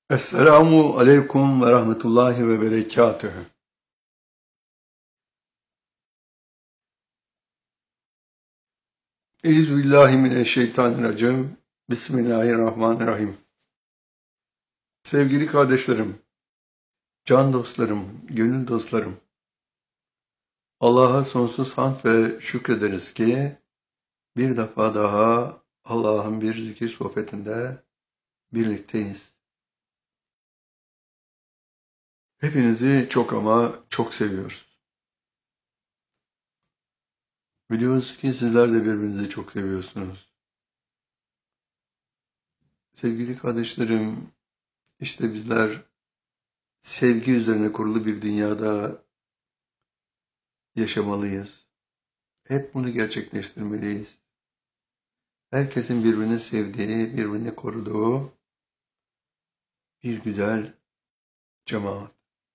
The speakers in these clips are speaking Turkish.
Esselamu aleyküm ve rahmetullahi ve berekatühü. Euzubillahimineşşeytanirracim. Bismillahirrahmanirrahim. Sevgili kardeşlerim, can dostlarım, gönül dostlarım, Allah'a sonsuz hamd ve şükrederiz ki bir defa daha Allah'ın bir zikir sohbetinde birlikteyiz. Hepinizi çok ama çok seviyoruz. Biliyoruz ki sizler de birbirinizi çok seviyorsunuz. Sevgili kardeşlerim, işte bizler sevgi üzerine kurulu bir dünyada yaşamalıyız. Hep bunu gerçekleştirmeliyiz. Herkesin birbirini sevdiği, birbirini koruduğu bir güzel cemaat.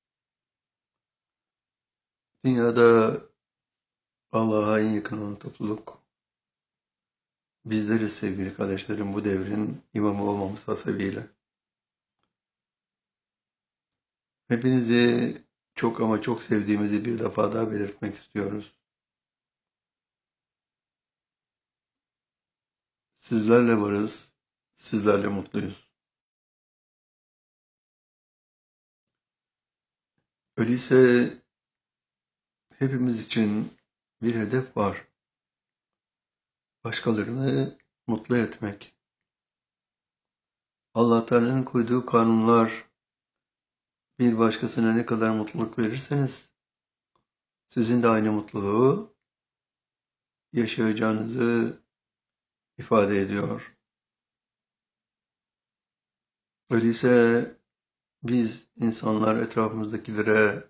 Dünyada Allah'a en yakın olan topluluk bizleriz sevgili kardeşlerim, bu devrin imamı olmamız hasebiyle. Hepinizi çok ama çok sevdiğimizi bir defa daha belirtmek istiyoruz. Sizlerle varız, sizlerle mutluyuz. Öyleyse hepimiz için bir hedef var. Başkalarını mutlu etmek. Allah Teala'nın koyduğu kanunlar, bir başkasına ne kadar mutluluk verirseniz, sizin de aynı mutluluğu yaşayacağınızı ifade ediyor. Öyleyse biz insanlar etrafımızdakilere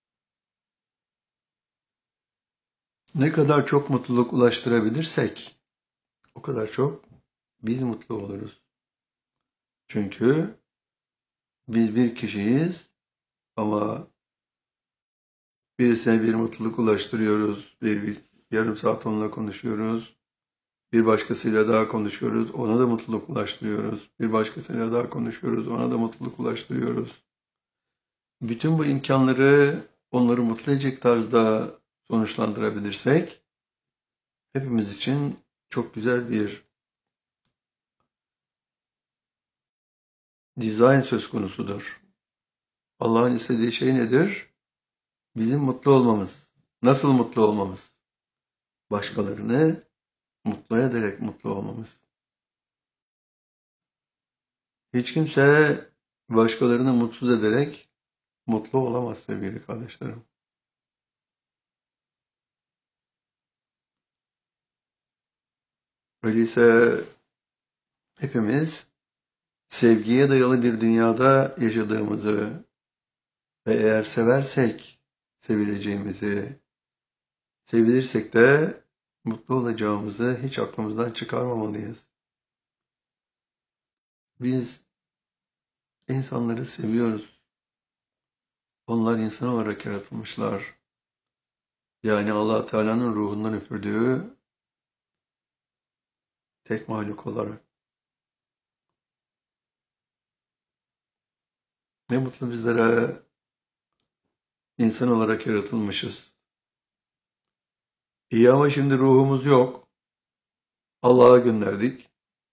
ne kadar çok mutluluk ulaştırabilirsek, o kadar çok biz mutlu oluruz. Çünkü biz bir kişiyiz ama birisine bir mutluluk ulaştırıyoruz, bir yarım saat onunla konuşuyoruz, bir başkasıyla daha konuşuyoruz, ona da mutluluk ulaştırıyoruz, bir başkasıyla daha konuşuyoruz, ona da mutluluk ulaştırıyoruz. Bütün bu imkanları onları mutlu edecek tarzda sonuçlandırabilirsek, hepimiz için çok güzel bir dizayn söz konusudur. Allah'ın istediği şey nedir? Bizim mutlu olmamız. Nasıl mutlu olmamız? Başkalarını mutlu ederek mutlu olmamız. Hiç kimse başkalarını mutsuz ederek mutlu olamaz sevgili kardeşlerim. Öyleyse hepimiz sevgiye dayalı bir dünyada yaşadığımızı ve eğer seversek sevileceğimizi, sevilirsek de mutlu olacağımızı hiç aklımızdan çıkarmamalıyız. Biz insanları seviyoruz. Onlar insan olarak yaratılmışlar. Yani Allah Teala'nın ruhundan üfürdüğü tek mahluk olarak. Ne mutlu bizlere insan olarak yaratılmışız. İyi ama şimdi ruhumuz yok. Allah'a gönderdik.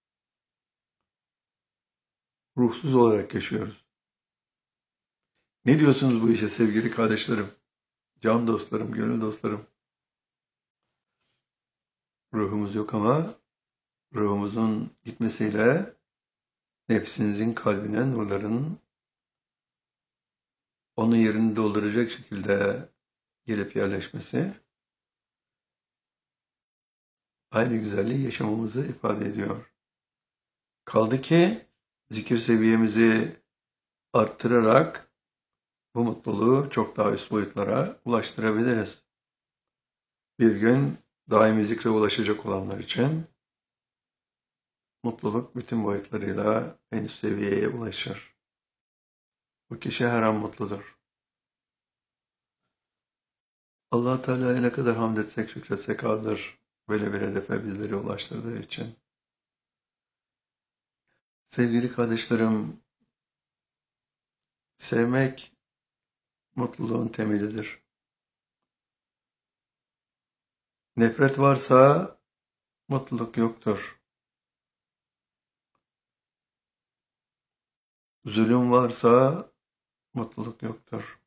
Ruhsuz olarak yaşıyoruz. Ne diyorsunuz bu işe sevgili kardeşlerim? Can dostlarım, gönül dostlarım. Ruhumuz yok ama ruhumuzun gitmesiyle nefsinizin kalbine nurların onun yerini dolduracak şekilde gelip yerleşmesi aynı güzelliği yaşamamızı ifade ediyor. Kaldı ki zikir seviyemizi arttırarak bu mutluluğu çok daha üst boyutlara ulaştırabiliriz. Bir gün daimi zikre ulaşacak olanlar için mutluluk bütün boyutlarıyla en üst seviyeye ulaşır. Bu kişi her an mutludur. Allah Teala'ya ne kadar hamd etsek, şükretsek azdır. Böyle bir hedefe bizleri ulaştırdığı için. Sevgili kardeşlerim, Sevmek mutluluğun temelidir. Nefret varsa mutluluk yoktur. Zulüm varsa mutluluk yoktur.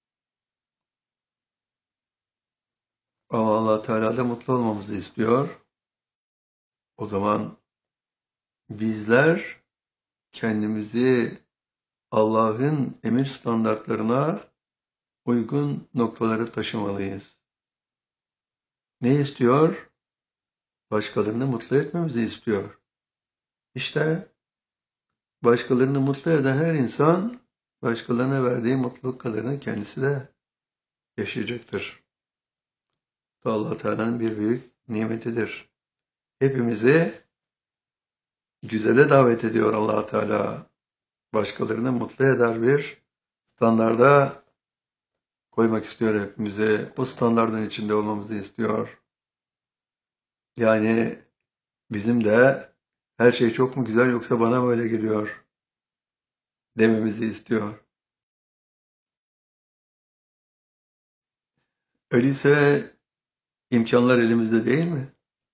Ama Allah Teala da mutlu olmamızı istiyor. O zaman bizler kendimizi Allah'ın emir standartlarına uygun noktalara taşımalıyız. Ne istiyor? Başkalarını mutlu etmemizi istiyor. İşte başkalarını mutlu eden her insan başkalarına verdiği mutluluk kadarını kendisi de yaşayacaktır. Bu Allah Teala'nın bir büyük nimetidir. Hepimizi güzele davet ediyor Allah Teala. Başkalarını mutlu eder bir standarda koymak istiyor hepimizi. O standardın içinde olmamızı istiyor. Yani bizim de her şey çok mu güzel yoksa bana mı öyle geliyor dememizi istiyor. Öyleyse imkanlar elimizde değil mi?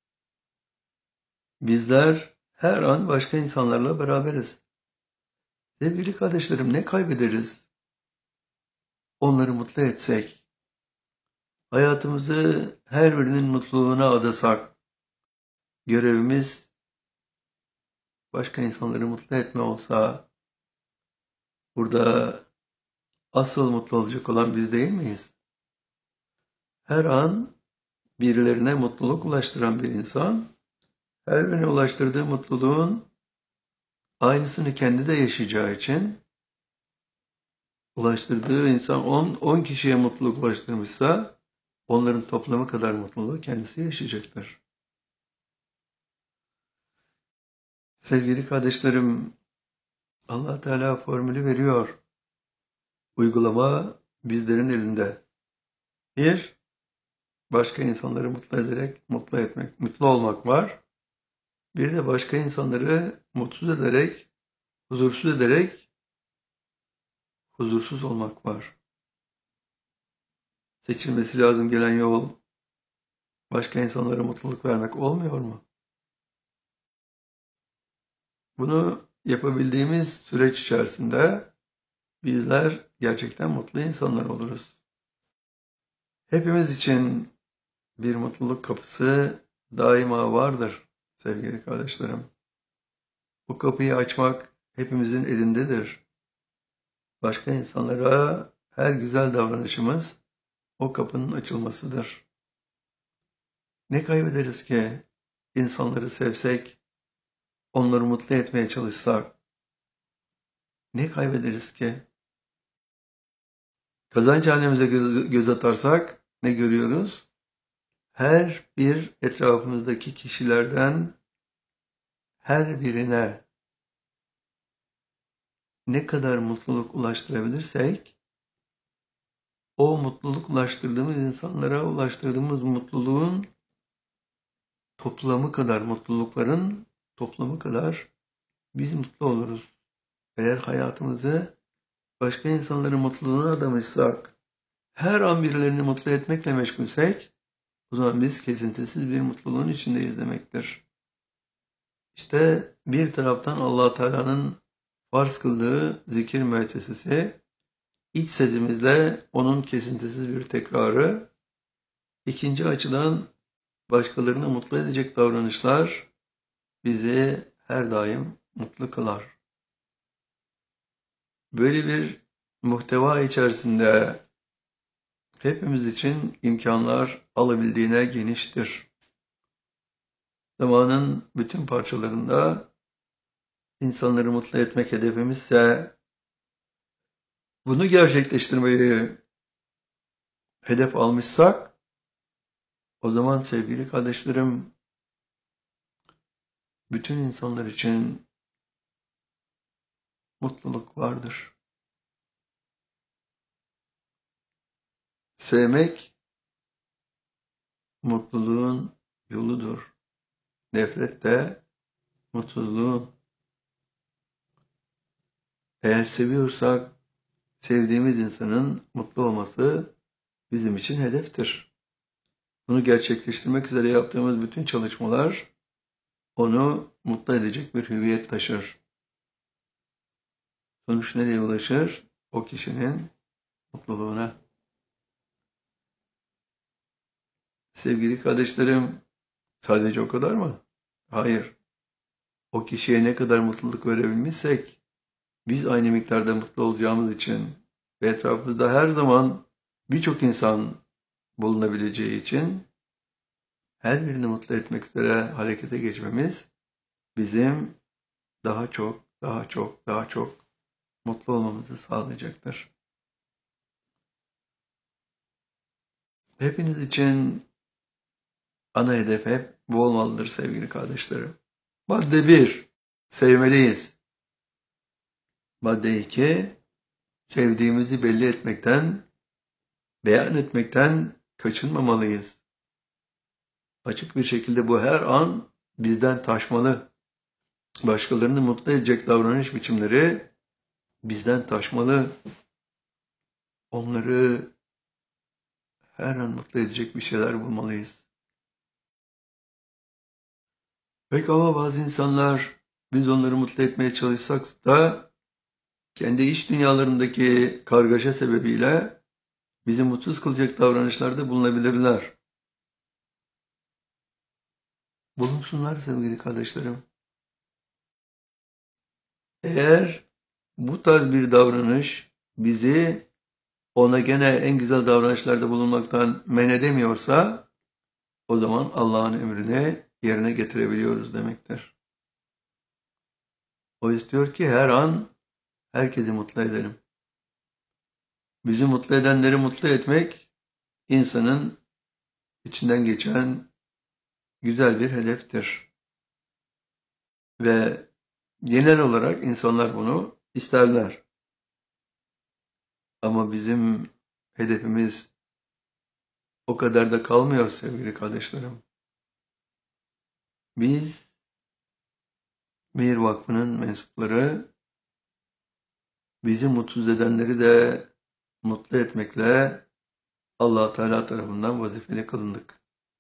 Bizler her an başka insanlarla beraberiz. Sevgili kardeşlerim, ne kaybederiz? Onları mutlu etsek, hayatımızı her birinin mutluluğuna adasak, görevimiz başka insanları mutlu etme olsa, burada asıl mutlu olacak olan biz değil miyiz? Her an birilerine mutluluk ulaştıran bir insan, her birine ulaştırdığı mutluluğun aynısını kendi de yaşayacağı için, ulaştırdığı insan 10 kişiye mutluluk ulaştırmışsa, onların toplamı kadar mutluluğu kendisi yaşayacaktır. Sevgili kardeşlerim, Allah Teala formülü veriyor. Uygulama bizlerin elinde. Bir, başka insanları mutlu ederek mutlu etmek, mutlu olmak var. Bir de başka insanları mutsuz ederek, huzursuz ederek huzursuz olmak var. Seçilmesi lazım gelen yol başka insanlara mutluluk vermek olmuyor mu? Bunu yapabildiğimiz süreç içerisinde bizler gerçekten mutlu insanlar oluruz. Hepimiz için bir mutluluk kapısı daima vardır sevgili kardeşlerim. Bu kapıyı açmak hepimizin elindedir. Başka insanlara her güzel davranışımız o kapının açılmasıdır. Ne kaybederiz ki insanları sevsek, onları mutlu etmeye çalışsak? Ne kaybederiz ki? Kazançhanemize göz atarsak ne görüyoruz? Her bir etrafımızdaki kişilerden her birine ne kadar mutluluk ulaştırabilirsek, o mutluluk ulaştırdığımız insanlara ulaştırdığımız mutluluğun toplamı kadar, mutlulukların toplamı kadar biz mutlu oluruz. Eğer hayatımızı başka insanların mutluluğuna adamışsak, her an birilerini mutlu etmekle meşgulsek, o zaman biz kesintisiz bir mutluluğun içindeyiz demektir. İşte bir taraftan Allah Teala'nın farz kıldığı zikir müessesesi, iç sesimizle onun kesintisiz bir tekrarı, ikinci açıdan başkalarını mutlu edecek davranışlar bizi her daim mutlu kılar. Böyle bir muhteva içerisinde hepimiz için imkanlar alabildiğine geniştir. Zamanın bütün parçalarında insanları mutlu etmek hedefimizse, bunu gerçekleştirmeyi hedef almışsak, o zaman sevgili kardeşlerim, bütün insanlar için mutluluk vardır. Sevmek mutluluğun yoludur. Nefret de mutsuzluğun. Eğer seviyorsak sevdiğimiz insanın mutlu olması bizim için hedeftir. Bunu gerçekleştirmek üzere yaptığımız bütün çalışmalar onu mutlu edecek bir hüviyet taşır. Sonuç nereye ulaşır? O kişinin mutluluğuna. Sevgili kardeşlerim, sadece o kadar mı? Hayır. O kişiye ne kadar mutluluk verebilmişsek, biz aynı miktarda mutlu olacağımız için ve etrafımızda her zaman birçok insan bulunabileceği için her birini mutlu etmek üzere harekete geçmemiz bizim daha çok, daha çok, daha çok mutlu olmamızı sağlayacaktır. Hepiniz için ana hedef hep bu olmalıdır sevgili kardeşlerim. Madde 1. Sevmeliyiz. Madde 2. Sevdiğimizi belli etmekten, beyan etmekten kaçınmamalıyız. Açık bir şekilde bu her an bizden taşmalı. Başkalarını mutlu edecek davranış biçimleri bizden taşmalı. Onları her an mutlu edecek bir şeyler bulmalıyız. Peki ama bazı insanlar biz onları mutlu etmeye çalışsak da kendi iç dünyalarındaki kargaşa sebebiyle bizi mutsuz kılacak davranışlarda bulunabilirler. Bulunsunlar sevgili kardeşlerim. Eğer bu tarz bir davranış bizi ona gene en güzel davranışlarda bulunmaktan men edemiyorsa o zaman Allah'ın emrini yerine getirebiliyoruz demektir. O istiyor ki her an herkesi mutlu edelim. Bizi mutlu edenleri mutlu etmek insanın içinden geçen güzel bir hedeftir. Ve genel olarak insanlar bunu isterler. Ama bizim hedefimiz o kadar da kalmıyor sevgili kardeşlerim. Biz Mihir Vakfı'nın mensupları bizi mutsuz edenleri de mutlu etmekle Allah Teala tarafından vazifeli kılındık.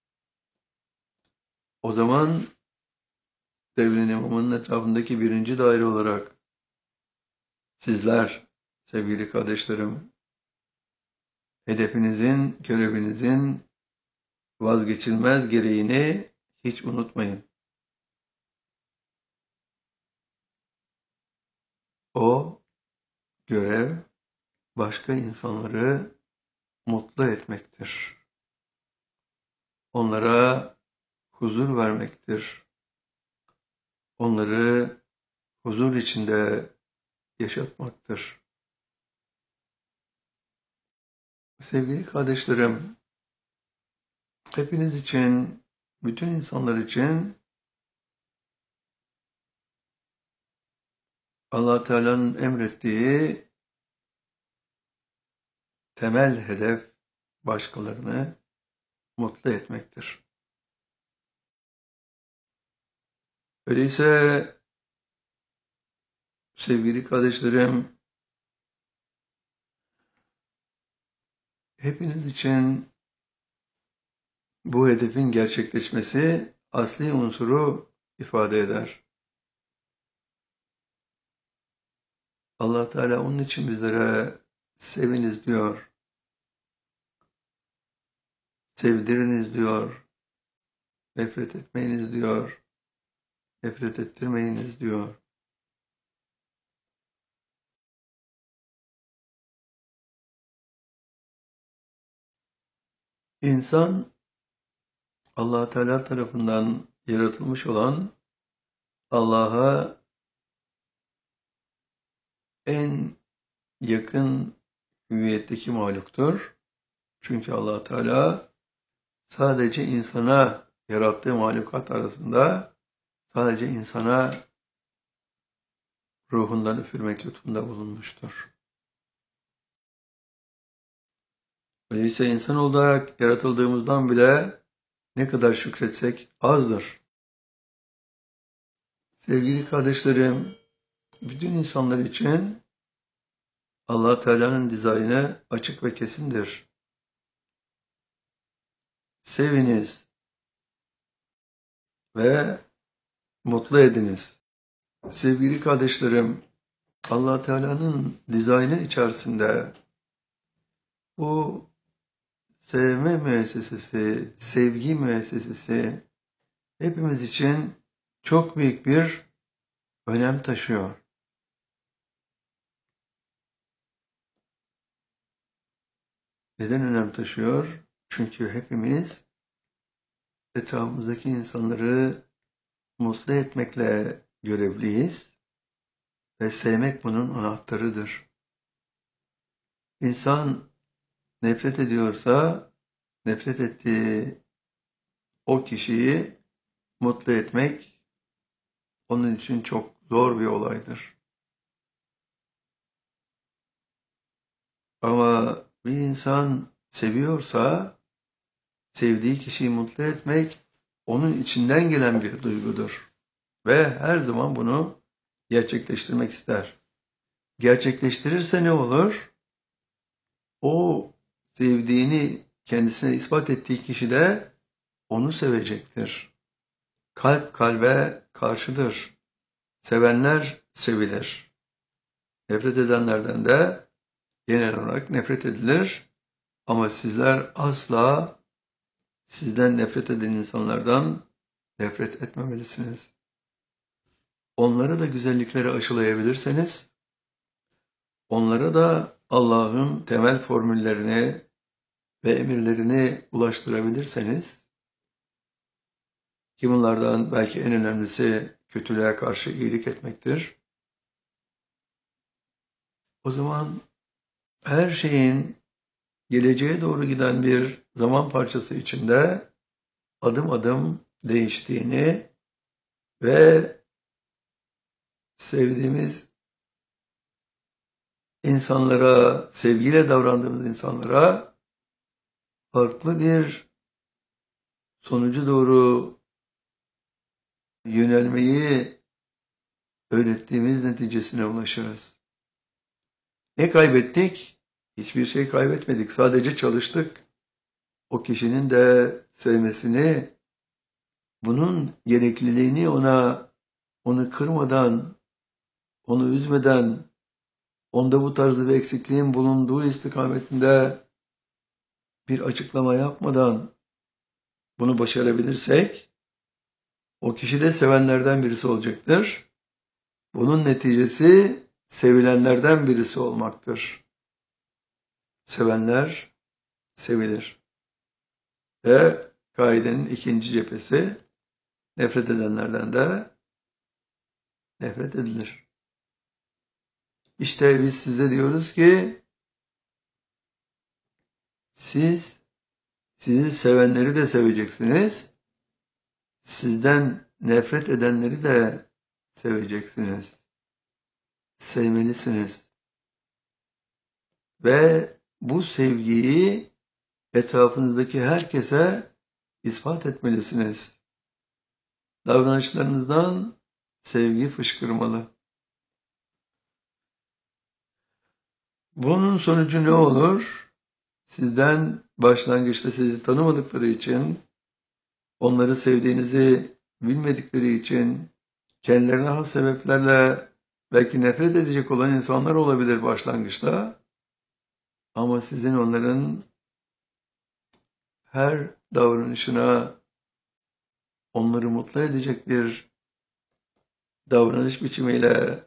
O zaman devrin imamının etrafındaki birinci daire olarak sizler sevgili kardeşlerim hedefinizin, görevinizin vazgeçilmez gereğini hiç unutmayın. O görev başka insanları mutlu etmektir. Onlara huzur vermektir. Onları huzur içinde yaşatmaktır. Sevgili kardeşlerim, hepiniz için, bütün insanlar için Allah Teala'nın emrettiği temel hedef başkalarını mutlu etmektir. Öyleyse sevgili kardeşlerim, hepiniz için bu hedefin gerçekleşmesi asli unsuru ifade eder. Allah Teala onun için bizlere seviniz diyor, sevdiriniz diyor, nefret etmeyiniz diyor, nefret ettirmeyiniz diyor. İnsan Allah Teala tarafından yaratılmış olan Allah'a en yakın hüviyetteki mahluktur. Çünkü Allah Teala sadece insana yarattığı mahlukat arasında sadece insana ruhundan üfürmek lütfunda bulunmuştur. Öyleyse insan olarak yaratıldığımızdan bile ne kadar şükretsek azdır. Sevgili kardeşlerim, bütün insanlar için Allah Teala'nın dizaynı açık ve kesindir. Seviniz ve mutlu ediniz. Sevgili kardeşlerim, Allah Teala'nın dizaynı içerisinde bu sevme müessesesi, sevgi müessesesi hepimiz için çok büyük bir önem taşıyor. Neden önem taşıyor? Çünkü hepimiz etrafımızdaki insanları mutlu etmekle görevliyiz ve sevmek bunun anahtarıdır. İnsan nefret ediyorsa, nefret ettiği o kişiyi mutlu etmek onun için çok zor bir olaydır. Ama bir insan seviyorsa, sevdiği kişiyi mutlu etmek onun içinden gelen bir duygudur. Ve her zaman bunu gerçekleştirmek ister. Gerçekleştirirse ne olur? O sevdiğini kendisine ispat ettiği kişi de onu sevecektir. Kalp kalbe karşıdır. Sevenler sevilir. Nefret edenlerden de genel olarak nefret edilir. Ama sizler asla sizden nefret eden insanlardan nefret etmemelisiniz. Onlara da güzellikleri aşılayabilirseniz, onlara da Allah'ın temel formüllerini ve emirlerini ulaştırabilirseniz, ki bunlardan belki en önemlisi kötülüğe karşı iyilik etmektir. O zaman her şeyin geleceğe doğru giden bir zaman parçası içinde adım adım değiştiğini ve sevdiğimiz insanlara, sevgiyle davrandığımız insanlara farklı bir sonucu doğru yönelmeyi öğrettiğimiz neticesine ulaşırız. Ne kaybettik? Hiçbir şey kaybetmedik. Sadece çalıştık. O kişinin de sevmesini, bunun gerekliliğini onu kırmadan, onu üzmeden, onda bu tarzda bir eksikliğin bulunduğu istikametinde bir açıklama yapmadan bunu başarabilirsek, o kişi de sevenlerden birisi olacaktır. Bunun neticesi sevilenlerden birisi olmaktır. Sevenler sevilir. Ve kaidenin ikinci cephesi, nefret edenlerden de nefret edilir. İşte biz size diyoruz ki, sizi sevenleri de seveceksiniz, sizden nefret edenleri de seveceksiniz, sevmelisiniz. Ve bu sevgiyi etrafınızdaki herkese ispat etmelisiniz. Davranışlarınızdan sevgi fışkırmalı. Bunun sonucu ne olur? Sizden başlangıçta sizi tanımadıkları için, onları sevdiğinizi bilmedikleri için, kendilerine has sebeplerle belki nefret edecek olan insanlar olabilir başlangıçta. Ama sizin onların her davranışına onları mutlu edecek bir davranış biçimiyle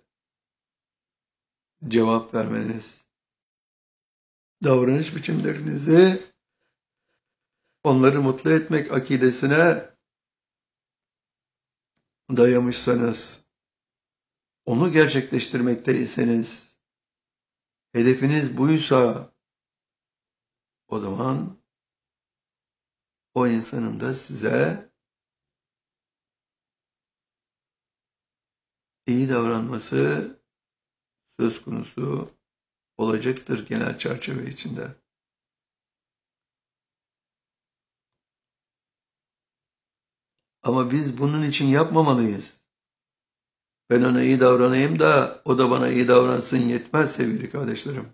cevap vermeniz, davranış biçimlerinizi onları mutlu etmek akidesine dayamışsanız, onu gerçekleştirmekteyseniz, hedefiniz buysa, o zaman o insanın da size iyi davranması söz konusu olacaktır genel çerçeve içinde. Ama biz bunun için yapmamalıyız. Ben ona iyi davranayım da o da bana iyi davransın yetmez sevgili kardeşlerim.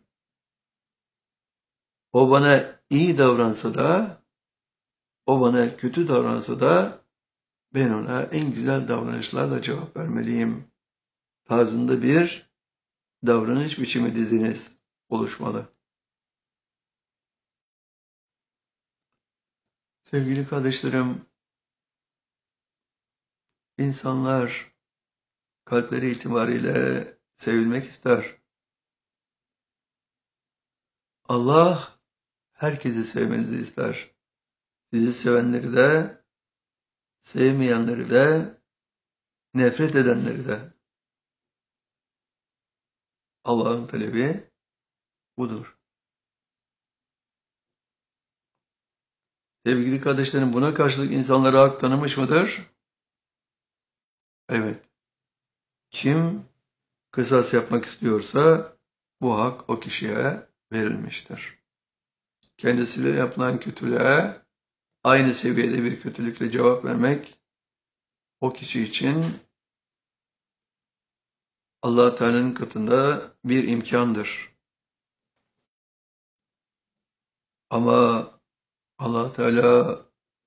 O bana iyi davransa da, o bana kötü davransa da ben ona en güzel davranışlarla cevap vermeliyim tarzında bir davranış biçimi diziniz oluşmalı. Sevgili kardeşlerim, insanlar kalpleri itibariyle sevilmek ister. Allah herkesi sevmenizi ister. Sizi sevenleri de, sevmeyenleri de, nefret edenleri de. Allah'ın talebi budur. Sevgili kardeşlerim, buna karşılık insanlara hak tanımış mıdır? Evet. Kim kısas yapmak istiyorsa bu hak o kişiye verilmiştir. Kendisiyle yapılan kötülüğe aynı seviyede bir kötülükle cevap vermek o kişi için Allah Teala'nın katında bir imkandır. Ama Allah Teala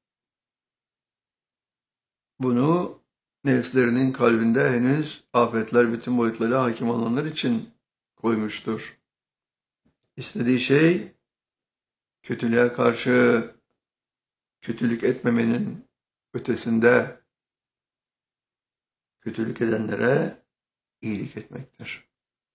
bunu nefslerinin kalbinde henüz afetler bütün boyutlara hakim olanlar için koymuştur. İstediği şey kötülüğe karşı kötülük etmemenin ötesinde kötülük edenlere iyilik etmektir.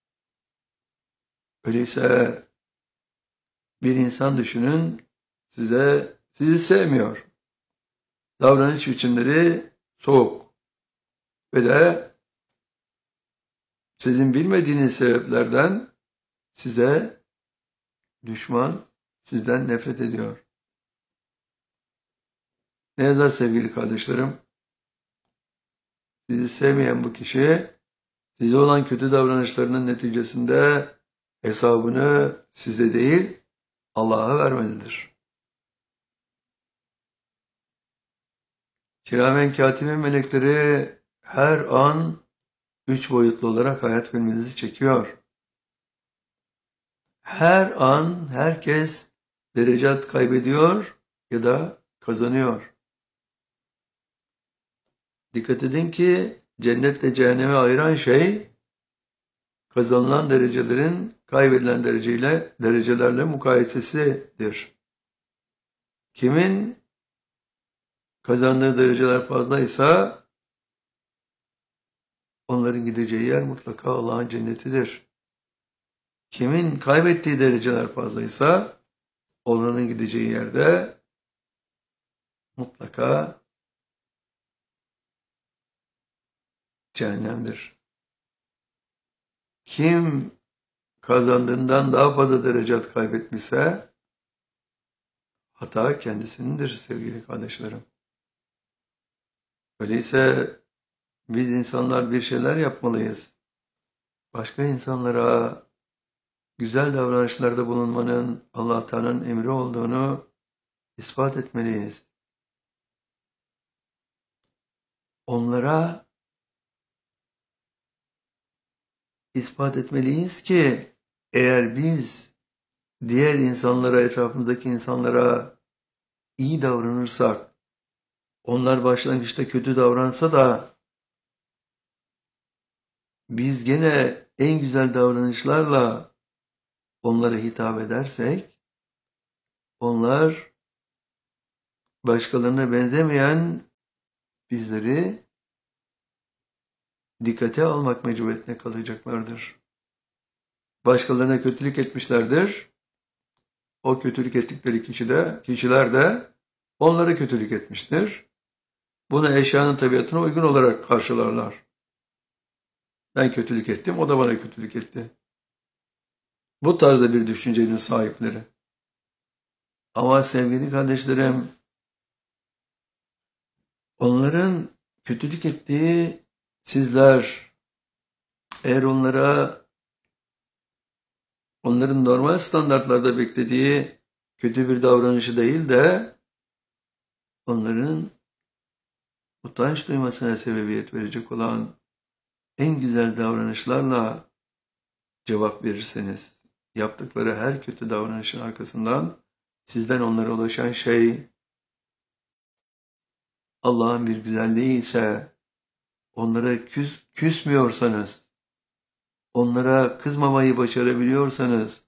Öyleyse bir insan düşünün sizi sevmiyor. Davranış biçimleri soğuk ve de sizin bilmediğiniz sebeplerden size düşman, sizden nefret ediyor. Ne yazar sevgili kardeşlerim? Sizi sevmeyen bu kişi size olan kötü davranışlarının neticesinde hesabını size değil Allah'a vermelidir. Kiramen katibin melekleri her an 3 boyutlu olarak hayat filminizi çekiyor. Her an herkes derecat kaybediyor ya da kazanıyor. Dikkat edin ki cennetle cehenneme ayıran şey kazanılan derecelerin kaybedilen derecelerle mukayesesidir. Kimin kazandığı dereceler fazlaysa onların gideceği yer mutlaka Allah'ın cennetidir. Kimin kaybettiği dereceler fazlaysa onların gideceği yerde mutlaka cehennemdir. Kim kazandığından daha fazla derecat kaybetmişse hata kendisinindir sevgili kardeşlerim. Öyleyse biz insanlar bir şeyler yapmalıyız. Başka insanlara güzel davranışlarda bulunmanın Allah Teala'nın emri olduğunu ispat etmeliyiz. Onlara ispat etmeliyiz ki eğer biz diğer insanlara, etrafımızdaki insanlara iyi davranırsak, onlar başlangıçta kötü davransa da biz gene en güzel davranışlarla onlara hitap edersek, onlar başkalarına benzemeyen bizleri dikkate almak mecburiyetine kalacaklardır. Başkalarına kötülük etmişlerdir. O kötülük ettikleri kişiler de onlara kötülük etmiştir. Bunu eşyanın tabiatına uygun olarak karşılarlar. Ben kötülük ettim, o da bana kötülük etti. Bu tarzda bir düşüncenin sahipleri. Ama sevgili kardeşlerim, onların kötülük ettiği sizler, eğer onların normal standartlarda beklediği kötü bir davranışı değil de onların utanç duymasına sebebiyet verecek olan en güzel davranışlarla cevap verirseniz, yaptıkları her kötü davranışın arkasından sizden onlara ulaşan şey Allah'ın bir güzelliği ise, onlara küsmüyorsanız, onlara kızmamayı başarabiliyorsanız,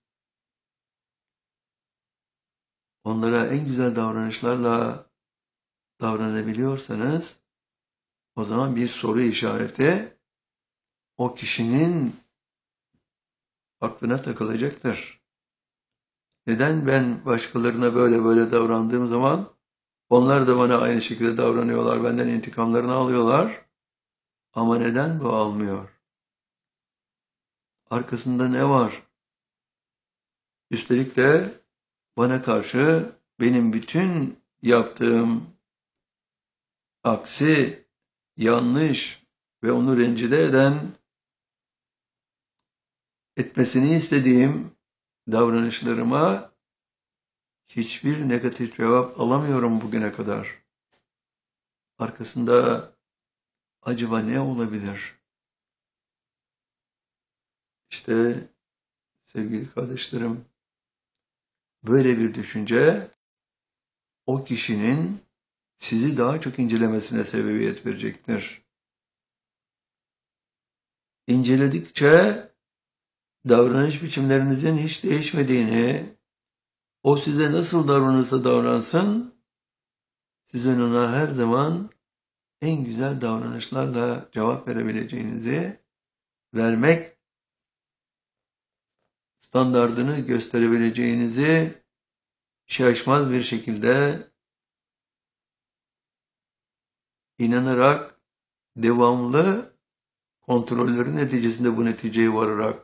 onlara en güzel davranışlarla davranabiliyorsanız, o zaman bir soru işareti o kişinin aklına takılacaktır. Neden ben başkalarına böyle böyle davrandığım zaman onlar da bana aynı şekilde davranıyorlar, benden intikamlarını alıyorlar ama neden bu almıyor? Arkasında ne var? Üstelik de bana karşı benim bütün yaptığım aksi, yanlış ve onu rencide etmesini istediğim davranışlarıma hiçbir negatif cevap alamıyorum bugüne kadar. Arkasında acaba ne olabilir? İşte sevgili kardeşlerim, böyle bir düşünce o kişinin sizi daha çok incelemesine sebebiyet verecektir. İnceledikçe davranış biçimlerinizin hiç değişmediğini, o size nasıl davranırsa davransın, sizin ona her zaman en güzel davranışlarla cevap verebileceğinizi, vermek standardını gösterebileceğinizi şaşmaz bir şekilde inanarak, devamlı kontrollerin neticesinde bu neticeye vararak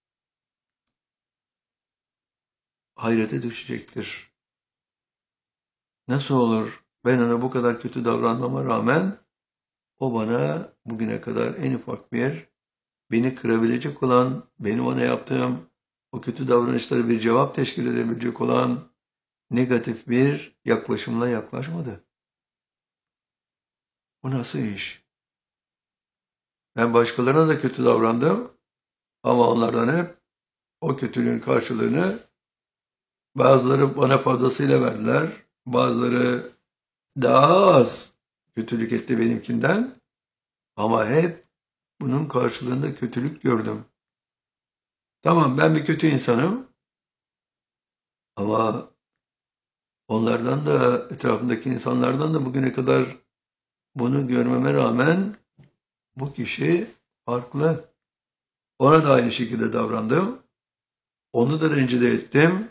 hayrete düşecektir. Nasıl olur? Ben ona bu kadar kötü davranmama rağmen o bana bugüne kadar en ufak bir beni kırabilecek olan, benim ona yaptığım o kötü davranışları bir cevap teşkil edebilecek olan negatif bir yaklaşımla yaklaşmadı. Bu nasıl iş? Ben başkalarına da kötü davrandım ama onlardan hep o kötülüğün karşılığını bazıları bana fazlasıyla verdiler, bazıları daha az kötülük etti benimkinden ama hep bunun karşılığında kötülük gördüm. Tamam, ben bir kötü insanım ama onlardan da, etrafındaki insanlardan da bugüne kadar bunu görmeme rağmen bu kişi farklı. Ona da aynı şekilde davrandım. Onu da rencide ettim.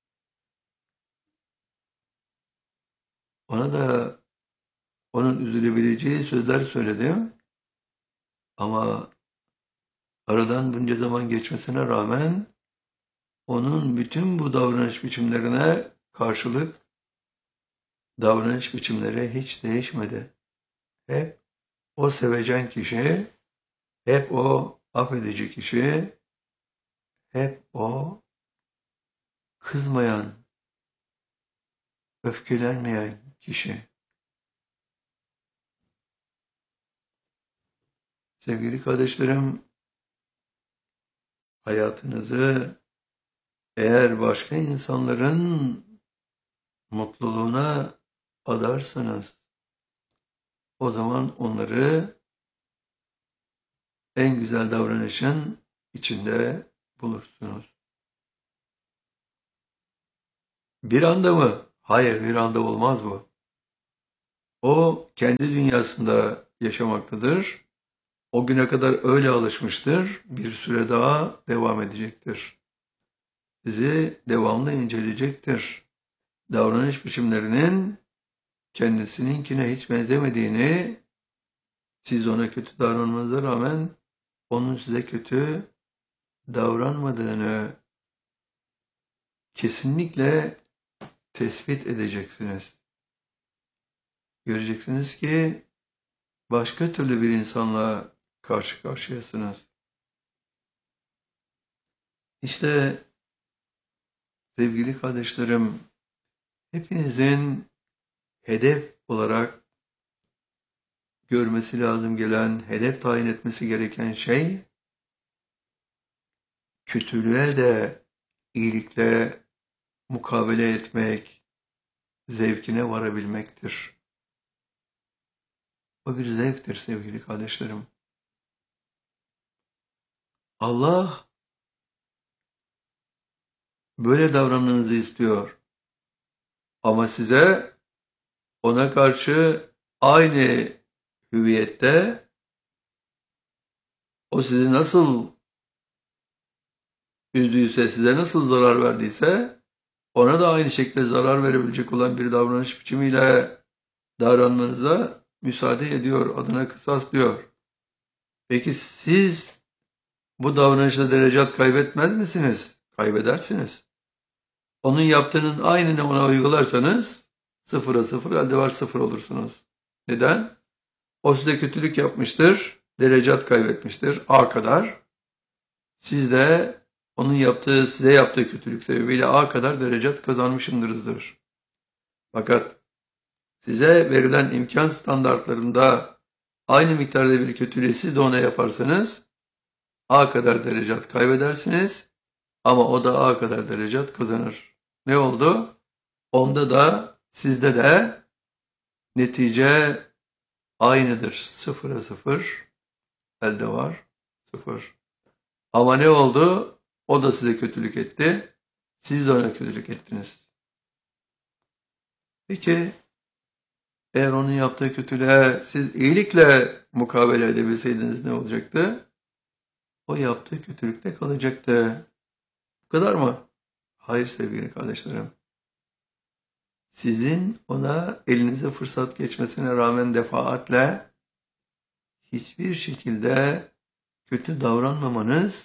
Ona da onun üzülebileceği sözler söyledim. Ama aradan bunca zaman geçmesine rağmen onun bütün bu davranış biçimlerine karşılık davranış biçimleri hiç değişmedi. Hep o sevecen kişi, hep o affedici kişi, hep o kızmayan, öfkelenmeyen kişi. Sevgili kardeşlerim, hayatınızı eğer başka insanların mutluluğuna adarsanız, o zaman onları en güzel davranışın içinde bulursunuz. Bir anda mı? Hayır, bir anda olmaz bu. O kendi dünyasında yaşamaktadır. O güne kadar öyle alışmıştır. Bir süre daha devam edecektir. Sizi devamlı inceleyecektir. Davranış biçimlerinin kendisininkine hiç benzemediğini, siz ona kötü davranmanıza rağmen onun size kötü davranmadığını kesinlikle tespit edeceksiniz. Göreceksiniz ki başka türlü bir insanla karşı karşıyasınız. İşte sevgili kardeşlerim, hepinizin hedef olarak görmesi lazım gelen, hedef tayin etmesi gereken şey, kötülüğe de iyilikle mukabele etmek, zevkine varabilmektir. O bir zevktir sevgili kardeşlerim. Allah böyle davranmanızı istiyor. Ama size ona karşı aynı hüviyette, o sizi nasıl üzdüyse, size nasıl zarar verdiyse, ona da aynı şekilde zarar verebilecek olan bir davranış biçimiyle davranmanıza müsaade ediyor, adına kısas diyor. Peki siz bu davranışla derecat kaybetmez misiniz? Kaybedersiniz. Onun yaptığının aynını ona uygularsanız, sıfıra sıfır, elde var sıfır olursunuz. Neden? O size kötülük yapmıştır, derecat kaybetmiştir, A kadar. Siz de onun yaptığı, size yaptığı kötülük sebebiyle A kadar derecat kazanmışsınızdır. Fakat size verilen imkan standartlarında aynı miktarda bir kötülüğü siz de ona yaparsanız A kadar derecat kaybedersiniz ama o da A kadar derecat kazanır. Ne oldu? Onda da sizde de netice aynıdır. Sıfıra sıfır, elde var sıfır. Ama ne oldu? O da size kötülük etti. Siz de ona kötülük ettiniz. Peki eğer onun yaptığı kötülüğe siz iyilikle mukabele edebilseydiniz ne olacaktı? O yaptığı kötülükte kalacaktı. Bu kadar mı? Hayır sevgili kardeşlerim. Sizin ona elinize fırsat geçmesine rağmen defaatle hiçbir şekilde kötü davranmamanız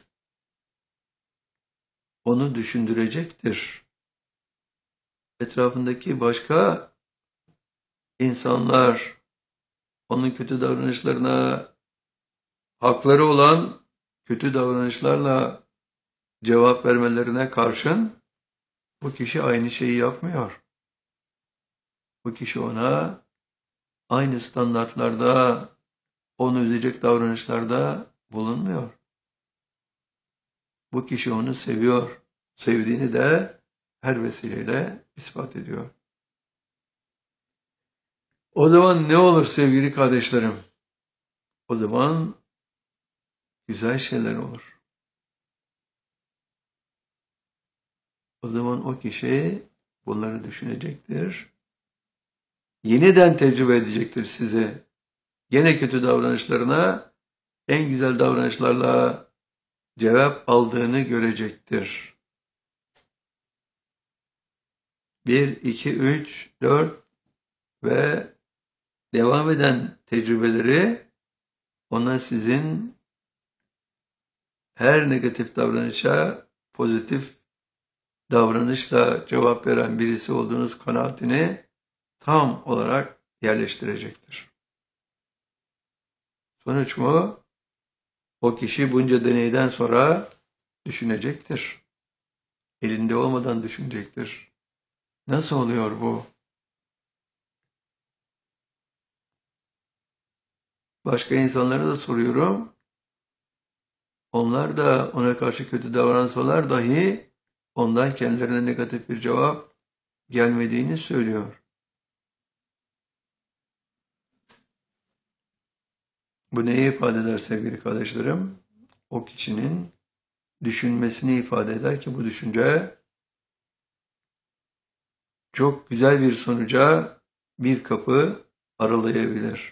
onu düşündürecektir. Etrafındaki başka insanlar onun kötü davranışlarına hakları olan kötü davranışlarla cevap vermelerine karşın bu kişi aynı şeyi yapmıyor. Bu kişi ona aynı standartlarda, onu üzecek davranışlarda bulunmuyor. Bu kişi onu seviyor. Sevdiğini de her vesileyle ispat ediyor. O zaman ne olur sevgili kardeşlerim? O zaman güzel şeyler olur. O zaman o kişi bunları düşünecektir. Yeniden tecrübe edecektir sizi. Gene kötü davranışlarına en güzel davranışlarla cevap aldığını görecektir. 1, 2, 3, 4 ve devam eden tecrübeleri ona sizin her negatif davranışa pozitif davranışla cevap veren birisi olduğunuz kanaatini tam olarak yerleştirecektir. Sonuç mu? O kişi bunca deneyden sonra düşünecektir. Elinde olmadan düşünecektir. Nasıl oluyor bu? Başka insanlara da soruyorum. Onlar da ona karşı kötü davransalar dahi ondan kendilerine negatif bir cevap gelmediğini söylüyor. Bu neyi ifade eder sevgili kardeşlerim? O kişinin düşünmesini ifade eder ki bu düşünce çok güzel bir sonuca bir kapı aralayabilir.